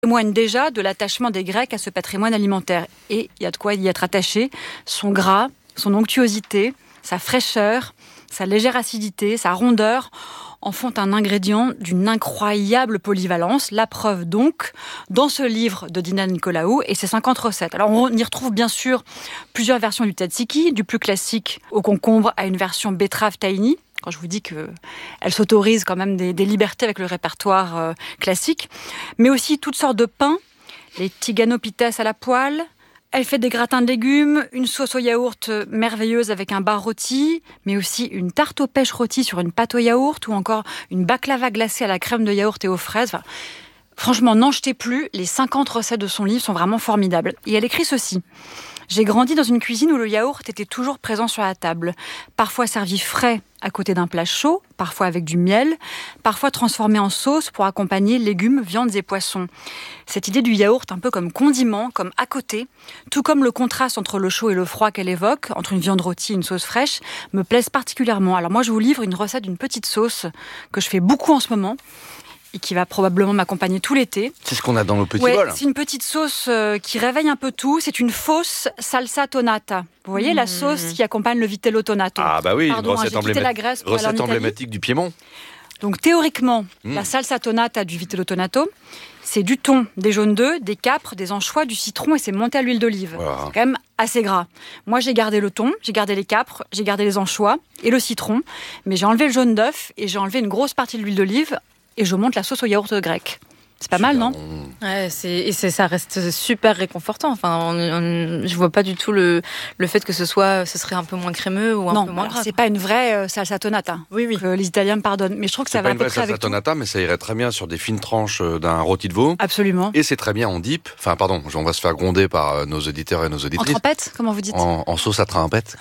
témoigne déjà de l'attachement des Grecs à ce patrimoine alimentaire. Et il y a de quoi y être attaché. Son gras, son onctuosité, sa fraîcheur, sa légère acidité, sa rondeur en font un ingrédient d'une incroyable polyvalence. La preuve donc dans ce livre de Dina Nicolaou et ses 50 recettes. Alors on y retrouve bien sûr plusieurs versions du tzatziki, du plus classique au concombre à une version betterave tahini. Quand je vous dis qu'elle s'autorise quand même des libertés avec le répertoire classique, mais aussi toutes sortes de pains, les tiganopites à la poêle. Elle fait des gratins de légumes, une sauce au yaourt merveilleuse avec un bar rôti, mais aussi une tarte aux pêches rôtie sur une pâte au yaourt, ou encore une baklava glacée à la crème de yaourt et aux fraises. Enfin, franchement, n'en jetez plus, les 50 recettes de son livre sont vraiment formidables. Et elle écrit ceci. J'ai grandi dans une cuisine où le yaourt était toujours présent sur la table, parfois servi frais à côté d'un plat chaud, parfois avec du miel, parfois transformé en sauce pour accompagner légumes, viandes et poissons. Cette idée du yaourt un peu comme condiment, comme à côté, tout comme le contraste entre le chaud et le froid qu'elle évoque, entre une viande rôtie et une sauce fraîche, me plaisent particulièrement. Alors moi je vous livre une recette d'une petite sauce que je fais beaucoup en ce moment, et qui va probablement m'accompagner tout l'été. C'est ce qu'on a dans nos petits bols. C'est une petite sauce qui réveille un peu tout. C'est une fausse salsa tonata. Vous voyez la sauce qui accompagne le vitello tonato. Ah bah oui, pardon, une recette emblématique du Piémont. Donc théoriquement, la salsa tonata du vitello tonato, c'est du thon, des jaunes d'œufs, des capres, des anchois, du citron et c'est monté à l'huile d'olive. Voilà. C'est quand même assez gras. Moi, j'ai gardé le thon, j'ai gardé les capres, j'ai gardé les anchois et le citron, mais j'ai enlevé le jaune d'œuf et j'ai enlevé une grosse partie de l'huile d'olive et je monte la sauce au yaourt grec. C'est pas mal, non ? Ouais, ça reste super réconfortant. Enfin, je vois pas du tout le fait que ce serait un peu moins crémeux ou un peu moins gras. C'est pas une vraie salsa tonata. Oui. Que les Italiens me pardonnent. Mais je trouve que ça va à peu près avec tout. C'est pas une vraie salsa tonata, mais ça irait très bien sur des fines tranches d'un rôti de veau. Absolument. Et c'est très bien en dip. Enfin, pardon, on va se faire gronder par nos auditeurs et nos auditrices. En trempette, comment vous dites ? En sauce à trempette,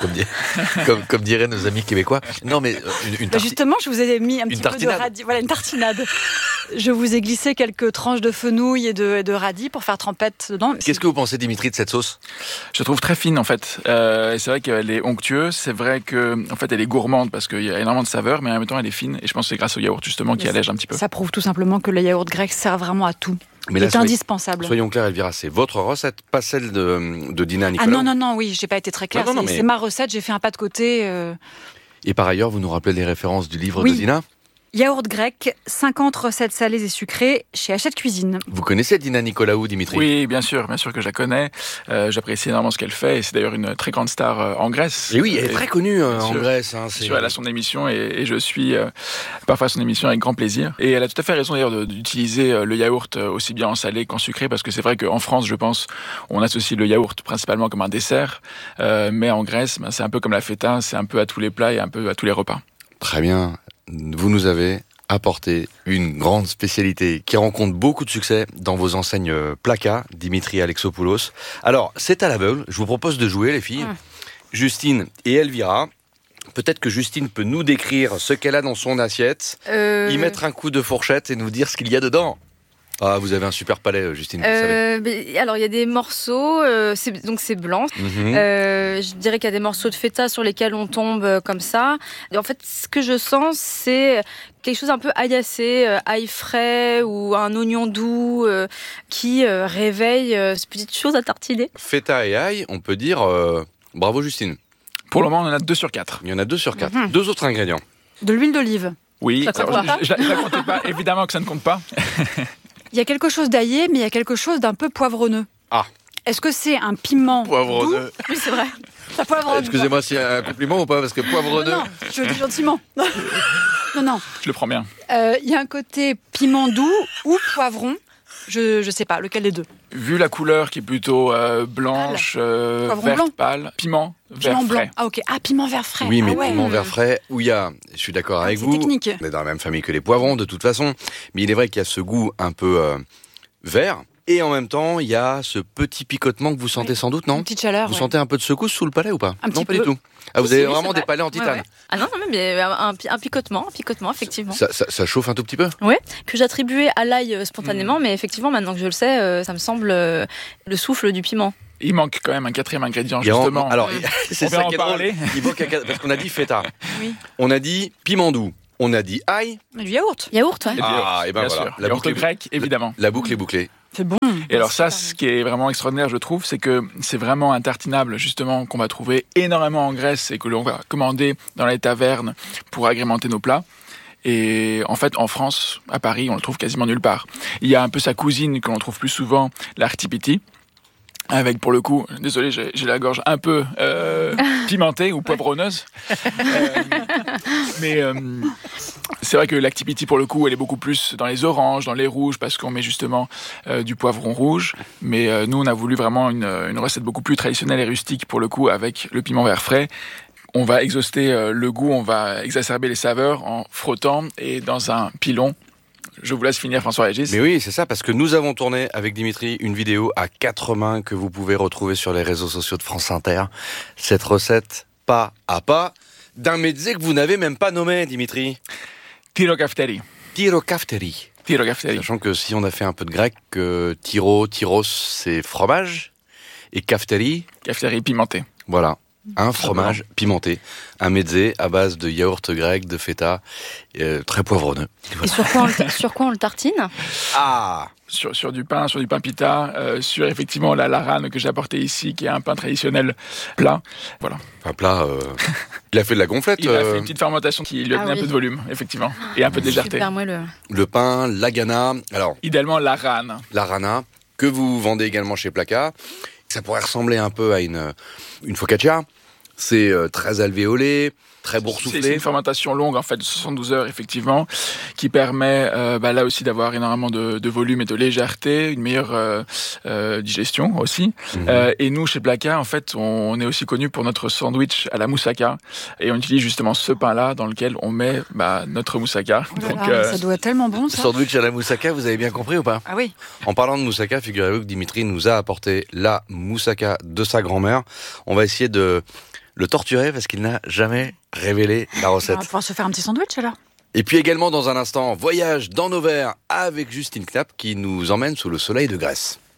comme diraient nos amis québécois. Non, mais justement, je vous ai mis un petit peu de radis. Voilà, une tartinade. Je vous ai glissé quelques tranches de fenouil et de radis pour faire trempette dedans. Qu'est-ce que vous pensez, Dimitri, de cette sauce ? Je trouve très fine, en fait. C'est vrai qu'elle est onctueuse. C'est vrai qu'en fait, elle est gourmande parce qu'il y a énormément de saveurs, mais en même temps, elle est fine. Et je pense que c'est grâce au yaourt, justement, qui allège un petit peu. Ça prouve tout simplement que le yaourt grec sert vraiment à tout. Mais c'est indispensable. Soyons clairs, Elvira, c'est votre recette, pas celle de Dina Nicolaou. Ah non, oui, j'ai pas été très claire. C'est ma recette, j'ai fait un pas de côté. Et par ailleurs, vous nous rappelez les références du livre de Dina ? Yaourt grec, 50 recettes salées et sucrées chez Hachette Cuisine. Vous connaissez Dina Nicolaou, Dimitri ? Oui, bien sûr que je la connais. J'apprécie énormément ce qu'elle fait et c'est d'ailleurs une très grande star en Grèce. Et oui, elle est très connue en Grèce. Elle a son émission et je suis parfois son émission avec grand plaisir. Et elle a tout à fait raison d'ailleurs d'utiliser le yaourt aussi bien en salé qu'en sucré parce que c'est vrai qu'en France, je pense, on associe le yaourt principalement comme un dessert. Mais en Grèce, c'est un peu comme la feta, c'est un peu à tous les plats et un peu à tous les repas. Très bien. Vous nous avez apporté une grande spécialité qui rencontre beaucoup de succès dans vos enseignes Plaka, Dimitri Alexopoulos. Alors, c'est à l'aveugle. Je vous propose de jouer, les filles. Justine et Elvira. Peut-être que Justine peut nous décrire ce qu'elle a dans son assiette, y mettre un coup de fourchette et nous dire ce qu'il y a dedans. Ah, vous avez un super palais, Justine. Alors, il y a des morceaux, c'est blanc. Je dirais qu'il y a des morceaux de feta sur lesquels on tombe comme ça. Et en fait, ce que je sens, c'est quelque chose un peu aillacé, ail frais ou un oignon doux qui réveille cette petite chose à tartiner. Feta et ail, on peut dire bravo, Justine. Pour le moment, on en a 2 sur 4. Il y en a 2 sur 4. 2 autres ingrédients. De l'huile d'olive. Oui, je la comptais pas. Évidemment que ça ne compte pas. Il y a quelque chose d'aillé, mais il y a quelque chose d'un peu poivronneux. Ah. Est-ce que c'est un piment poivronneux doux ? Oui, c'est vrai. Ça poivronneux. Excusez-moi s'il y a un compliment ou pas, parce que poivronneux... Non, je le dis gentiment. Non. Je le prends bien. Il y a un côté piment doux ou poivron. Je sais pas, lequel des deux. Vu la couleur qui est plutôt blanche, vert pâle, piment vert blanc. frais. Ah ok, piment vert frais. Oui, mais piment vert frais, où il y a, je suis d'accord avec vous, technique. On est dans la même famille que les poivrons de toute façon, mais il est vrai qu'il y a ce goût un peu vert, et en même temps, il y a ce petit picotement que vous sentez sans doute, non ? Une petite chaleur. Vous sentez un peu de secousse sous le palais ou pas ? Non, pas du tout. Ah, vous avez vraiment des palais en titane. Ouais. Ah non, mais un picotement, effectivement. Ça chauffe un tout petit peu ? Oui, que j'attribuais à l'ail spontanément, mais effectivement, maintenant que je le sais, ça me semble le souffle du piment. Il manque quand même un 4e ingrédient, justement. Alors, c'est ça qui est drôle. Il manque parce qu'on a dit feta. Oui. On a dit piment doux. On a dit ail. Du yaourt. Yaourt, ouais. Ah, et ben bien voilà. sûr. La boucle grecque, évidemment. La boucle est bouclée. C'est bon. Et alors ça, ce qui est vraiment extraordinaire, je trouve, c'est que c'est vraiment un tartinable, justement, qu'on va trouver énormément en Grèce et que l'on va commander dans les tavernes pour agrémenter nos plats. Et en fait, en France, à Paris, on le trouve quasiment nulle part. Il y a un peu sa cousine que l'on trouve plus souvent, l'artipiti, avec, pour le coup, désolé, j'ai la gorge un peu pimentée ou poivronneuse. Mais c'est vrai que l'activité, pour le coup, elle est beaucoup plus dans les oranges, dans les rouges, parce qu'on met justement du poivron rouge. Mais nous, on a voulu vraiment une recette beaucoup plus traditionnelle et rustique, pour le coup, avec le piment vert frais. On va exhauster le goût, on va exacerber les saveurs en frottant et dans un pilon. Je vous laisse finir, François-Régis. Mais oui, c'est ça, parce que nous avons tourné avec Dimitri une vidéo à 4 mains que vous pouvez retrouver sur les réseaux sociaux de France Inter. Cette recette, pas à pas, d'un mezzé que vous n'avez même pas nommé, Dimitri. Tyrokafteri. Tyrokafteri. Tyrokafteri. Sachant que si on a fait un peu de grec, tyros, c'est fromage, et kafteri... Kafteri pimenté. Voilà. Un fromage pimenté, un mezzé à base de yaourt grec, de feta, très poivronneux. Et sur quoi on le tartine ? Ah, sur du pain pita, sur effectivement la larane que j'ai apporté ici, qui est un pain traditionnel plat. Voilà. Un plat. Il a fait de la gonflette. Il a fait une petite fermentation qui lui a donné un peu de volume, effectivement, et un peu de légèreté. Super moelleux. Le pain, l'agana. Alors. Idéalement l'arane. La rana que vous vendez également chez Placard. Ça pourrait ressembler un peu à une focaccia. C'est très alvéolé, très boursouflé. C'est une fermentation longue, en fait, de 72 heures, effectivement, qui permet là aussi d'avoir énormément de volume et de légèreté, une meilleure digestion aussi. Et nous, chez Placard, en fait, on est aussi connu pour notre sandwich à la moussaka. Et on utilise justement ce pain-là dans lequel on met notre moussaka. Donc, ça doit être tellement bon, ça. Sandwich à la moussaka, vous avez bien compris ou pas ? Ah oui. En parlant de moussaka, figurez-vous que Dimitri nous a apporté la moussaka de sa grand-mère. On va essayer de le torturer parce qu'il n'a jamais révélé la recette. On va pouvoir se faire un petit sandwich alors. Et puis également dans un instant, voyage dans nos verres avec Justine Knapp qui nous emmène sous le soleil de Grèce.